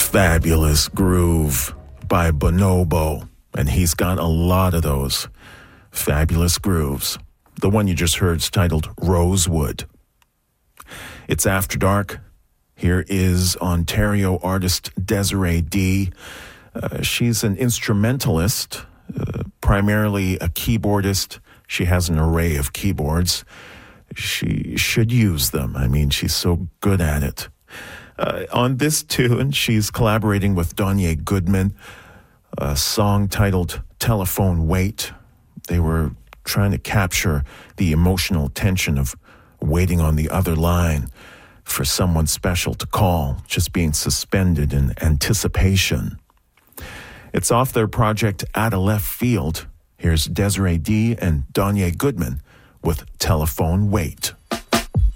Fabulous Groove by Bonobo, and he's got a lot of those fabulous grooves. The one you just heard is titled Rosewood. It's After Dark. Here is Ontario artist Desiree D. She's an instrumentalist, primarily a keyboardist. She has an array of keyboards. She should use them. I mean, she's so good at it. On this tune, she's collaborating with Donye Goodman, a song titled Telephone Wait. They were trying to capture the emotional tension of waiting on the other line for someone special to call, just being suspended in anticipation. It's off their project At a Left Field. Here's Desiree D. and Donye Goodman with Telephone Wait.